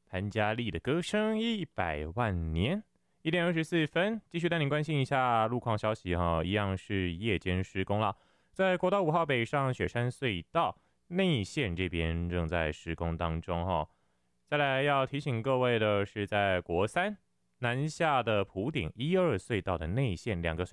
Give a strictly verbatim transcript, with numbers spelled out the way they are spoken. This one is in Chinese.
潘嘉丽的歌声一百万年。一点二十四分，继续带您关心一下路况消息哈，一样是夜间施工了，在国道五号北上雪山隧道内线这边正在施工当中哈。再来要提醒各位的是，在国三南下的埔顶一二隧道的内线两个隧